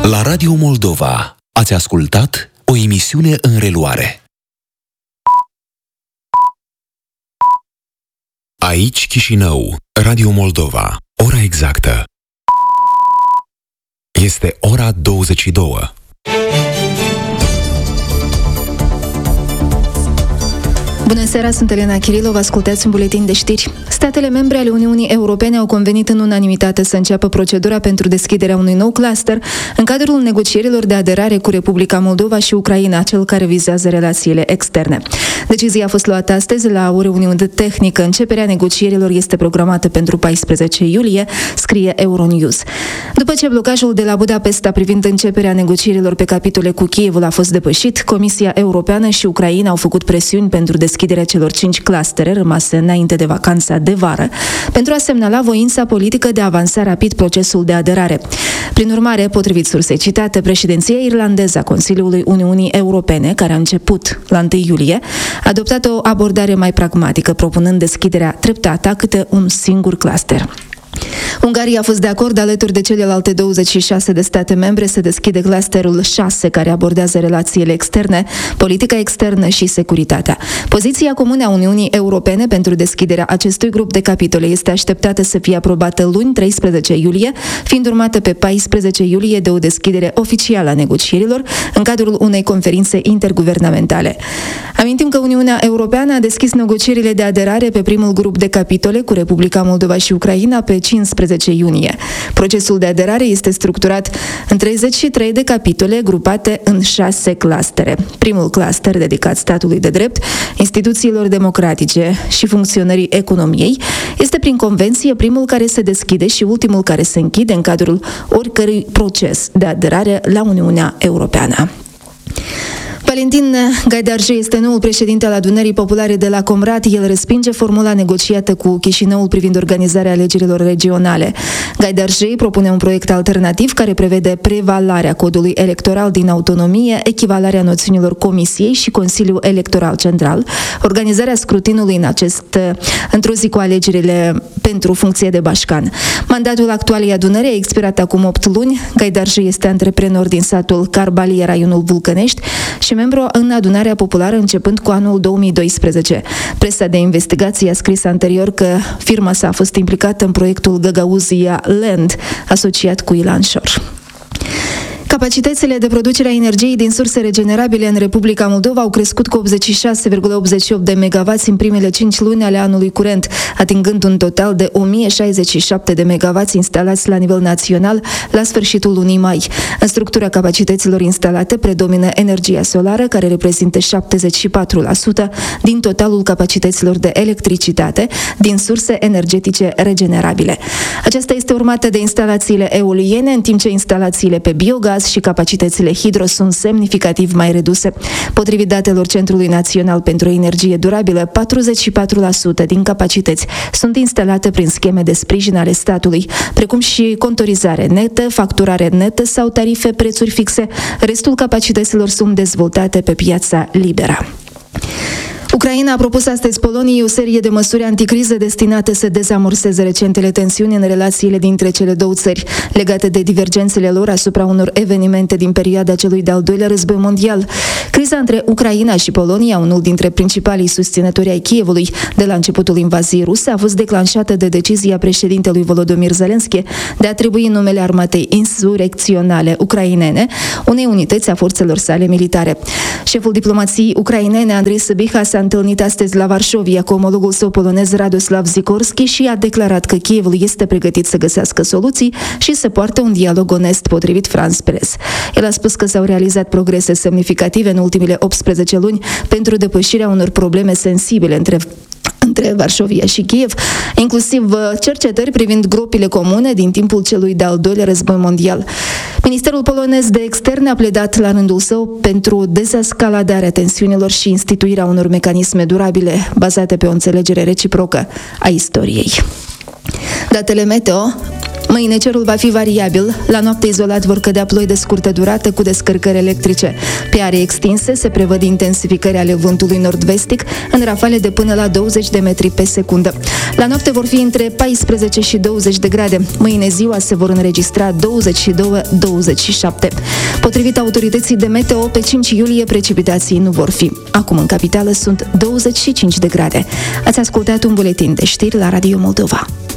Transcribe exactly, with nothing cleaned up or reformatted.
La Radio Moldova ați ascultat o emisiune în reluare. Aici Chișinău, Radio Moldova, ora exactă. Este ora douăzeci și două. Bună seara, sunt Elena Chirilov, ascultați un buletin de știri. Statele membre ale Uniunii Europene au convenit în unanimitate să înceapă procedura pentru deschiderea unui nou cluster în cadrul negocierilor de aderare cu Republica Moldova și Ucraina, cel care vizează relațiile externe. Decizia a fost luată astăzi la o reuniune tehnică. Începerea negocierilor este programată pentru paisprezece iulie, scrie Euronews. După ce blocajul de la Budapesta privind începerea negocierilor pe capitole cu Kievul a fost depășit, Comisia Europeană și Ucraina au făcut presiuni pentru deschiderea celor cinci clustere rămase înainte de vacanța de vară, pentru a semnala voința politică de a avansa rapid procesul de aderare. Prin urmare, potrivit sursei citate, președinția irlandeză a Consiliului Uniunii Europene, care a început la întâi iulie, a adoptat o abordare mai pragmatică, propunând deschiderea treptată a câte un singur cluster. Ungaria a fost de acord alături de celelalte douăzeci și șase de state membre să deschide clusterul șase, care abordează relațiile externe, politica externă și securitatea. Poziția comună a Uniunii Europene pentru deschiderea acestui grup de capitole este așteptată să fie aprobată luni, treisprezece iulie, fiind urmată pe paisprezece iulie de o deschidere oficială a negocierilor în cadrul unei conferințe interguvernamentale. Amintim că Uniunea Europeană a deschis negocierile de aderare pe primul grup de capitole cu Republica Moldova și Ucraina pe cincisprezece iunie. Procesul de aderare este structurat în treizeci și trei de capitole grupate în șase clustere. Primul cluster dedicat statului de drept, instituțiilor democratice și funcționării economiei este prin convenție primul care se deschide și ultimul care se închide în cadrul oricărui proces de aderare la Uniunea Europeană. Valentin Gaidarjé este noul președinte al Adunării Populare de la Comrat. El respinge formula negociată cu Chișinăul privind organizarea alegerilor regionale. Gaidarjé propune un proiect alternativ care prevede prevalarea codului electoral din autonomie, echivalarea noțiunilor Comisiei și Consiliul Electoral Central, organizarea scrutinului în acest, într-o zi cu alegerile pentru funcție de bașcan. Mandatul actualei adunări a expirat acum opt luni. Gaidarjé este antreprenor din satul Carbalie, raionul Vulcănești, și membru în Adunarea Populară începând cu anul două mii doisprezece. Presa de investigație a scris anterior că firma sa a fost implicată în proiectul Găgăuzia Land, asociat cu Ilan Șor. Capacitățile de producere a energiei din surse regenerabile în Republica Moldova au crescut cu optzeci și șase virgulă optzeci și opt de megawatts în primele cinci luni ale anului curent, atingând un total de o mie șaizeci și șapte de megawatts instalați la nivel național la sfârșitul lunii mai. În structura capacităților instalate predomină energia solară, care reprezintă șaptezeci și patru la sută din totalul capacităților de electricitate din surse energetice regenerabile. Aceasta este urmată de instalațiile eoliene, în timp ce instalațiile pe biogaz și capacitățile hidro sunt semnificativ mai reduse. Potrivit datelor Centrului Național pentru Energie Durabilă, patruzeci și patru la sută din capacități sunt instalate prin scheme de sprijin ale statului, precum și contorizare netă, facturare netă sau tarife prețuri fixe. Restul capacităților sunt dezvoltate pe piața liberă. Ucraina a propus astăzi Poloniei o serie de măsuri anticriză destinate să dezamorseze recentele tensiuni în relațiile dintre cele două țări, legate de divergențele lor asupra unor evenimente din perioada celui de-al doilea război mondial. Criza între Ucraina și Polonia, unul dintre principalii susținători ai Kievului de la începutul invaziei ruse, a fost declanșată de decizia președintelui Volodymyr Zelensky de a atribui numele armatei insurecționale ucrainene unei unități a forțelor sale militare. Șeful diplomației ucrainene, Andrei Săbiha, s-a întâlnit astăzi la Varșovia cu omologul său polonez Radoslav Sikorski și a declarat că Kievul este pregătit să găsească soluții și să poarte un dialog onest, potrivit France Press. El a spus că s-au realizat progrese semnificative în ultimele optsprezece luni pentru depășirea unor probleme sensibile între între Varșovia și Kiev, inclusiv cercetări privind gropile comune din timpul celui de-al doilea război mondial. Ministerul polonez de externe a pledat la rândul său pentru dezescaladarea tensiunilor și instituirea unor mecanisme durabile bazate pe o înțelegere reciprocă a istoriei. Datele meteo. Mâine cerul va fi variabil, la noapte izolat vor cădea ploi de scurtă durată cu descărcări electrice. Pe arii extinse se prevăd intensificări ale vântului nord-vestic în rafale de până la douăzeci de metri pe secundă. La noapte vor fi între paisprezece și douăzeci de grade. Mâine ziua se vor înregistra douăzeci și doi - douăzeci și șapte. Potrivit autorității de meteo, pe cinci iulie precipitații nu vor fi. Acum în capitală sunt douăzeci și cinci de grade. Ați ascultat un buletin de știri la Radio Moldova.